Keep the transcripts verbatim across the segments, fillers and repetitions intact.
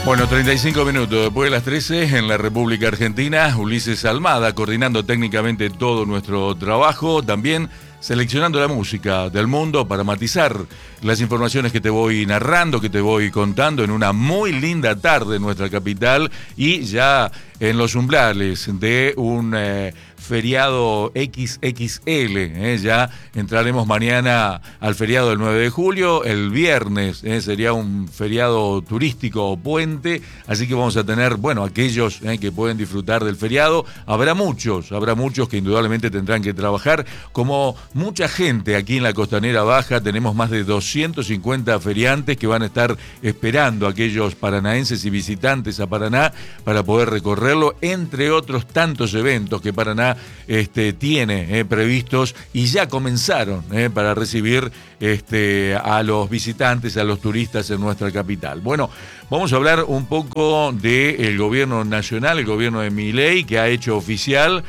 Bueno, treinta y cinco minutos después de las trece en la República Argentina, Ulises Almada coordinando técnicamente todo nuestro trabajo, también seleccionando la música del mundo para matizar las informaciones que te voy narrando, que te voy contando en una muy linda tarde en nuestra capital y ya en los umbrales de un eh, feriado equis equis ele. Eh, ya entraremos mañana al feriado del nueve de julio, el viernes eh, sería un feriado turístico o puente, así que vamos a tener, bueno, aquellos eh, que pueden disfrutar del feriado, habrá muchos, habrá muchos que indudablemente tendrán que trabajar, como mucha gente aquí en la Costanera Baja. Tenemos más de doscientos cincuenta feriantes que van a estar esperando a aquellos paranaenses y visitantes a Paraná para poder recorrerlo, entre otros tantos eventos que Paraná este, tiene eh, previstos y ya comenzaron eh, para recibir este, a los visitantes, a los turistas en nuestra capital. Bueno, vamos a hablar un poco del gobierno nacional, el gobierno de Milei, que ha hecho oficial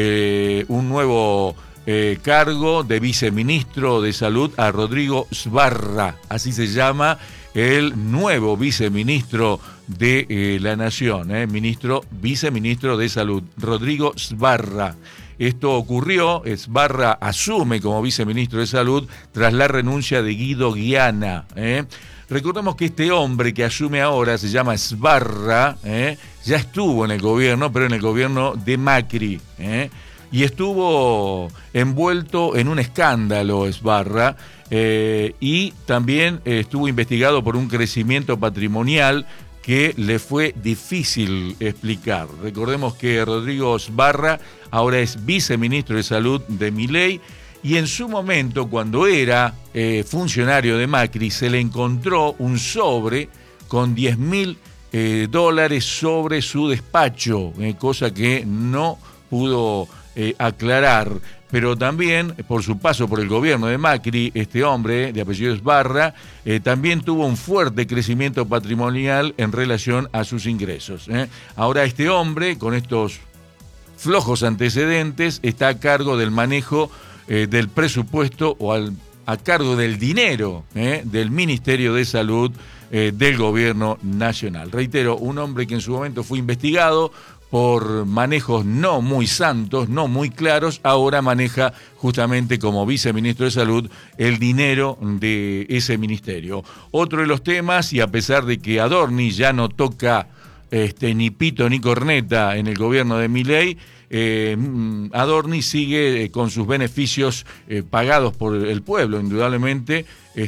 eh, un nuevo Eh, cargo de viceministro de Salud a Rodrigo Sbarra, así se llama el nuevo viceministro de eh, la Nación, eh, ministro, viceministro de Salud, Rodrigo Sbarra. Esto ocurrió, Sbarra asume como viceministro de Salud tras la renuncia de Guido Guiana. Eh. Recordemos que este hombre que asume ahora se llama Sbarra, eh, ya estuvo en el gobierno, pero en el gobierno de Macri, eh. Y estuvo envuelto en un escándalo Sbarra eh, y también eh, estuvo investigado por un crecimiento patrimonial que le fue difícil explicar. Recordemos que Rodrigo Sbarra ahora es viceministro de Salud de Milei y en su momento, cuando era eh, funcionario de Macri, se le encontró un sobre con diez mil eh, dólares sobre su despacho, eh, cosa que no pudo Eh, aclarar, pero también por su paso por el gobierno de Macri, este hombre de apellido Sbarra eh, también tuvo un fuerte crecimiento patrimonial en relación a sus ingresos. ¿eh? Ahora este hombre, con estos flojos antecedentes, está a cargo del manejo eh, del presupuesto o al, a cargo del dinero ¿eh? del Ministerio de Salud eh, del gobierno nacional. Reitero, un hombre que en su momento fue investigado por manejos no muy santos, no muy claros, ahora maneja justamente como viceministro de Salud el dinero de ese ministerio. Otro de los temas, y a pesar de que Adorni ya no toca este, ni pito ni corneta en el gobierno de Milei, eh, Adorni sigue con sus beneficios eh, pagados por el pueblo, indudablemente.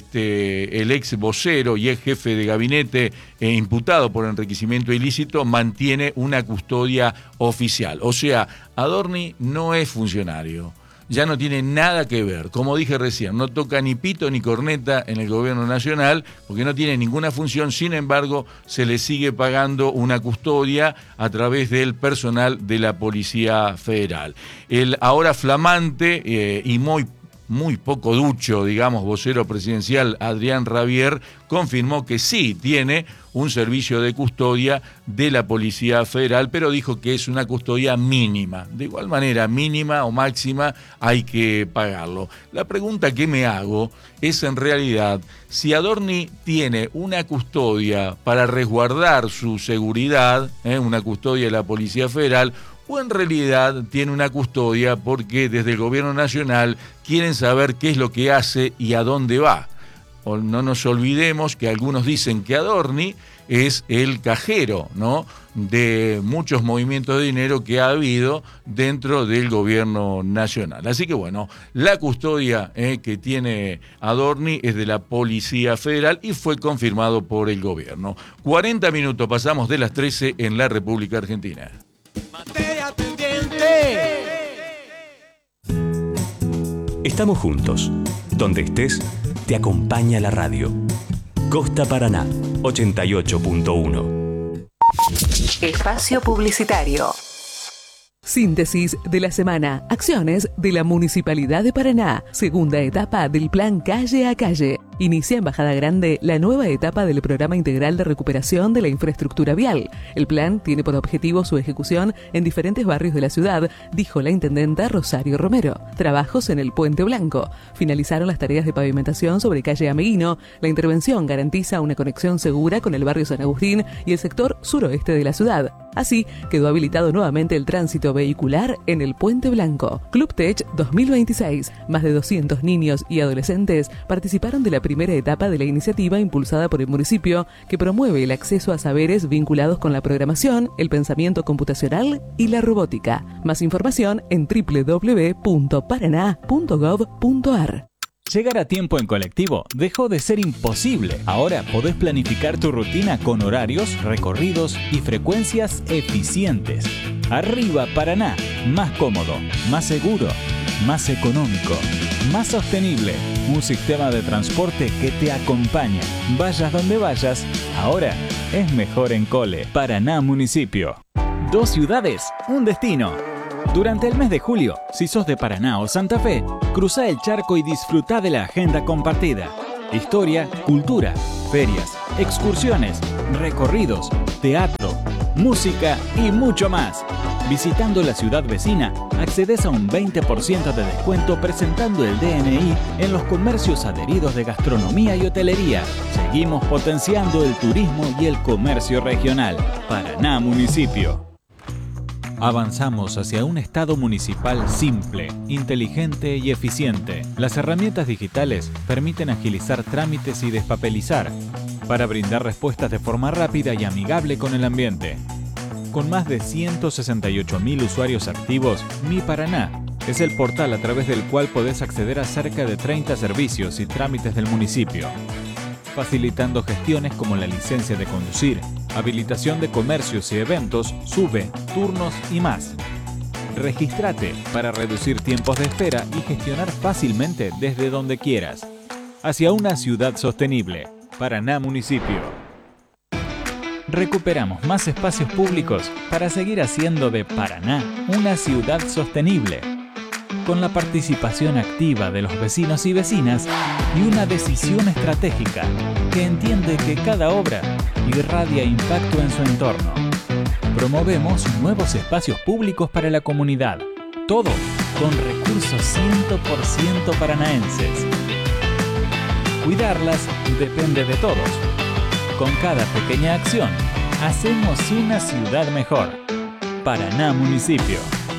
Este, el ex vocero y ex jefe de gabinete eh, imputado por enriquecimiento ilícito mantiene una custodia oficial. O sea, Adorni no es funcionario, ya no tiene nada que ver. Como dije recién, no toca ni pito ni corneta en el gobierno nacional porque no tiene ninguna función. Sin embargo, se le sigue pagando una custodia a través del personal de la Policía Federal. El ahora flamante eh, y muy muy poco ducho, digamos, vocero presidencial Adrián Rabier, confirmó que sí tiene un servicio de custodia de la Policía Federal, pero dijo que es una custodia mínima. De igual manera, mínima o máxima, hay que pagarlo. La pregunta que me hago es en realidad si Adorni tiene una custodia para resguardar su seguridad, ¿eh? una custodia de la Policía Federal, o en realidad tiene una custodia porque desde el gobierno nacional quieren saber qué es lo que hace y a dónde va. O no nos olvidemos que algunos dicen que Adorni es el cajero, ¿no?, de muchos movimientos de dinero que ha habido dentro del gobierno nacional. Así que bueno, la custodia eh, que tiene Adorni es de la Policía Federal y fue confirmado por el gobierno. cuarenta minutos pasamos de las trece en la República Argentina. Estamos juntos. Donde estés, te acompaña la radio. Costa Paraná, ochenta y ocho punto uno. Espacio publicitario. Síntesis de la semana. Acciones de la Municipalidad de Paraná. Segunda etapa del Plan Calle a Calle. Inicia en Bajada Grande la nueva etapa del Programa Integral de Recuperación de la Infraestructura Vial. El plan tiene por objetivo su ejecución en diferentes barrios de la ciudad, dijo la intendenta Rosario Romero. Trabajos en el Puente Blanco. Finalizaron las tareas de pavimentación sobre calle Ameguino. La intervención garantiza una conexión segura con el barrio San Agustín y el sector suroeste de la ciudad. Así, quedó habilitado nuevamente el tránsito vehicular en el Puente Blanco. Club Tech dos mil veintiséis. Más de doscientos niños y adolescentes participaron de la primera etapa de la iniciativa impulsada por el municipio, que promueve el acceso a saberes vinculados con la programación, el pensamiento computacional y la robótica. Más información en doble u doble u doble u punto paraná punto gov punto ar. Llegar a tiempo en colectivo dejó de ser imposible. Ahora podés planificar tu rutina con horarios, recorridos y frecuencias eficientes. Arriba Paraná, más cómodo, más seguro, más económico, más sostenible. Un sistema de transporte que te acompaña. Vayas donde vayas, ahora es mejor en Cole. Paraná Municipio. Dos ciudades, un destino. Durante el mes de julio, si sos de Paraná o Santa Fe, cruzá el charco y disfrutá de la agenda compartida. Historia, cultura, ferias, excursiones, recorridos, teatro, música y mucho más. Visitando la ciudad vecina, accedes a un veinte por ciento de descuento presentando el D N I en los comercios adheridos de gastronomía y hotelería. Seguimos potenciando el turismo y el comercio regional. Paraná Municipio. Avanzamos hacia un Estado municipal simple, inteligente y eficiente. Las herramientas digitales permiten agilizar trámites y despapelizar para brindar respuestas de forma rápida y amigable con el ambiente. Con más de ciento sesenta y ocho mil usuarios activos, Mi Paraná es el portal a través del cual podés acceder a cerca de treinta servicios y trámites del municipio, facilitando gestiones como la licencia de conducir, habilitación de comercios y eventos, sube, turnos y más. Regístrate para reducir tiempos de espera y gestionar fácilmente desde donde quieras. Hacia una ciudad sostenible. Paraná Municipio. Recuperamos más espacios públicos para seguir haciendo de Paraná una ciudad sostenible, con la participación activa de los vecinos y vecinas y una decisión estratégica que entiende que cada obra irradia impacto en su entorno. Promovemos nuevos espacios públicos para la comunidad, todo con recursos cien por ciento paranaenses. Cuidarlas depende de todos. Con cada pequeña acción, hacemos una ciudad mejor. Paraná Municipio.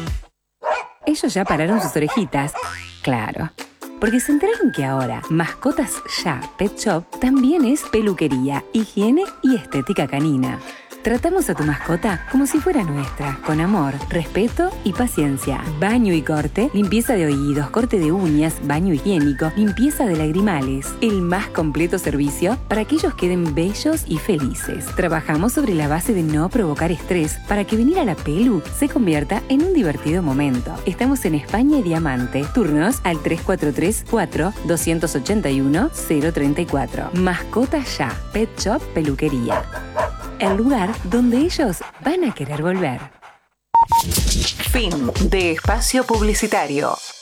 Ellos ya pararon sus orejitas. Claro. Porque se enteraron que ahora Mascotas Ya Pet Shop también es peluquería, higiene y estética canina. Tratamos a tu mascota como si fuera nuestra, con amor, respeto y paciencia. Baño y corte, limpieza de oídos, corte de uñas, baño higiénico, limpieza de lagrimales. El más completo servicio para que ellos queden bellos y felices. Trabajamos sobre la base de no provocar estrés para que venir a la pelu se convierta en un divertido momento. Estamos en España y Diamante. Turnos al tres cuatro tres, cuatro, dos ocho uno, cero tres cuatro. Mascotas Ya Pet Shop Peluquería. El lugar donde ellos van a querer volver. Fin de espacio publicitario.